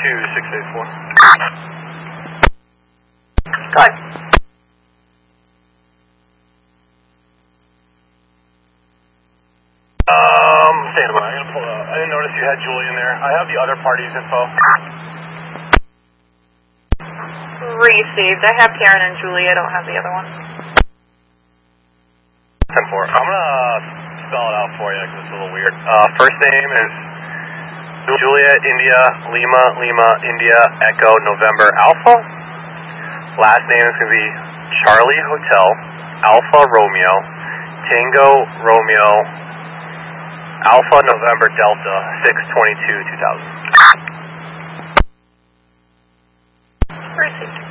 2684. Go ahead. Stand by. I'm gonna pull out. I didn't notice you had Julie in there. I have the other party's info. Received. I have Karen and Julie. I don't have the other one. 10-4. I'm gonna spell it out for you because it's a little weird. First name is Juliet India Lima Lima India Echo November Alpha. Last name is gonna be Charlie Hotel Alpha Romeo Tango Romeo Alpha November Delta 6/22/2000. Received.